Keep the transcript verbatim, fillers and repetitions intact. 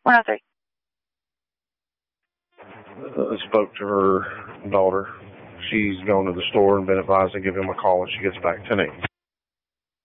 one oh three. I spoke to her daughter. She's gone to the store and been advised to give him a call when she gets back tonight.